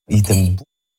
I ten...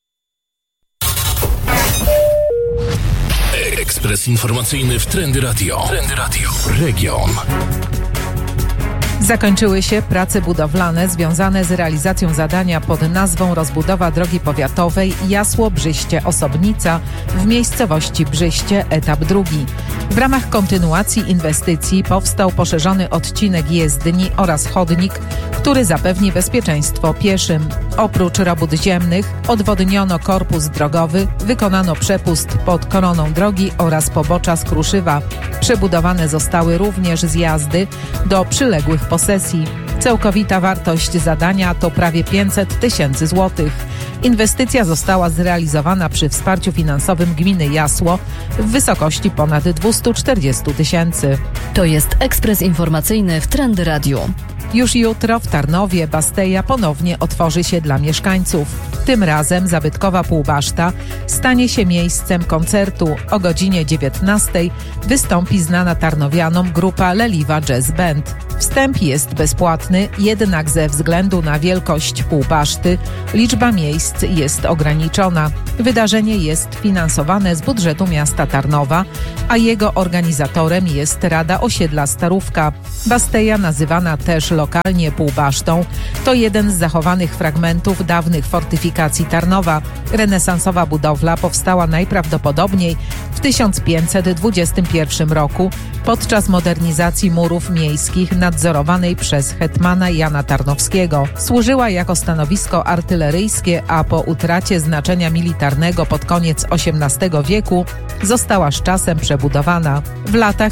Ekspres informacyjny w Trendy Radio. Trendy Radio. Region. Zakończyły się prace budowlane związane z realizacją zadania pod nazwą rozbudowa drogi powiatowej Jasło-Brzyście-Osobnica w miejscowości Brzyście, etap 2. W ramach kontynuacji inwestycji powstał poszerzony odcinek jezdni oraz chodnik, który zapewni bezpieczeństwo pieszym. Oprócz robót ziemnych odwodniono korpus drogowy, wykonano przepust pod koroną drogi oraz pobocza z kruszywa. Przebudowane zostały również zjazdy do przyległych posesji. Całkowita wartość zadania to prawie 500 000 złotych. Inwestycja została zrealizowana przy wsparciu finansowym gminy Jasło w wysokości ponad 240 000. To jest ekspres informacyjny w Trendy Radio. Już jutro w Tarnowie Basteja ponownie otworzy się dla mieszkańców. Tym razem zabytkowa półbaszta stanie się miejscem koncertu. O godzinie 19 wystąpi znana tarnowianom grupa Leliwa Jazz Band. Wstęp jest bezpłatny, jednak ze względu na wielkość półbaszty liczba miejsc jest ograniczona. Wydarzenie jest finansowane z budżetu miasta Tarnowa, a jego organizatorem jest Rada Osiedla Starówka. Basteja, nazywana też lokalnie półbasztą, to jeden z zachowanych fragmentów dawnych fortyfikacji Tarnowa. Renesansowa budowla powstała najprawdopodobniej w 1521 roku podczas modernizacji murów miejskich nadzorowanej przez hetmana Jana Tarnowskiego. Służyła jako stanowisko artyleryjskie, a po utracie znaczenia militarnego pod koniec XVIII wieku została z czasem przebudowana. W latach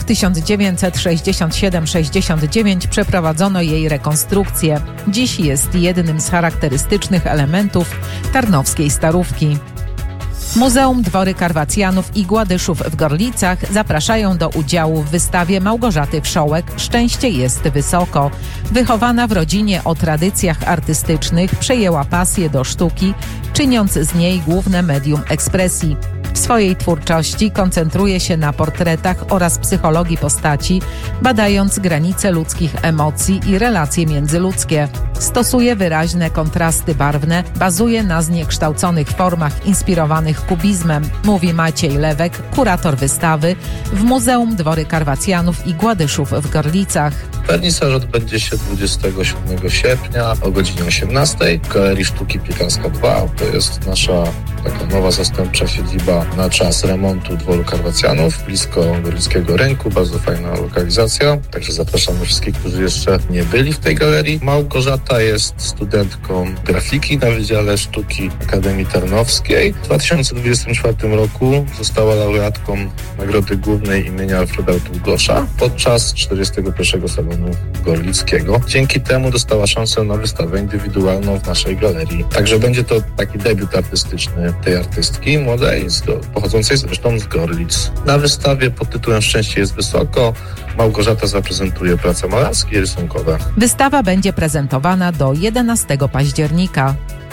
1967-69 przeprowadzono jej rekonstrukcję. Dziś jest jednym z charakterystycznych elementów tarnowskiej Starówki. Muzeum Dwory Karwacjanów i Gładyszów w Gorlicach zapraszają do udziału w wystawie Małgorzaty Wszołek „Szczęście jest wysoko”. Wychowana w rodzinie o tradycjach artystycznych, przejęła pasję do sztuki, czyniąc z niej główne medium ekspresji. W swojej twórczości koncentruje się na portretach oraz psychologii postaci, badając granice ludzkich emocji i relacje międzyludzkie. Stosuje wyraźne kontrasty barwne, bazuje na zniekształconych formach inspirowanych kubizmem, mówi Maciej Lewek, kurator wystawy w Muzeum Dwory Karwacjanów i Gładyszów w Gorlicach. Wernisaż odbędzie się 27 sierpnia o godzinie 18 w Galerii Sztuki Piekarska 2. To jest nasza taka nowa zastępcza siedziba na czas remontu Dworu Karwacjanów, blisko Gorlickiego Rynku. Bardzo fajna lokalizacja. Także zapraszamy wszystkich, którzy jeszcze nie byli w tej galerii. Małgorzata jest studentką grafiki na Wydziale Sztuki Akademii Tarnowskiej. W 2024 roku została laureatką Nagrody Głównej imienia Alfreda Długosza podczas 41. Salonu Gorlickiego. Dzięki temu dostała szansę na wystawę indywidualną w naszej galerii. Także będzie to taki debiut artystyczny tej artystki młodej, pochodzącej zresztą z Gorlic. Na wystawie pod tytułem „Szczęście jest wysoko” Małgorzata zaprezentuje prace malarskie i rysunkowe. Wystawa będzie prezentowana do 11 października.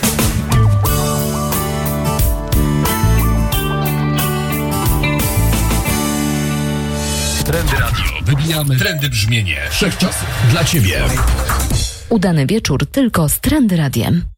Trendy Radio. Wybijamy trendy brzmienie wszechczasów dla Ciebie. Udany wieczór tylko z Trendy Radiem.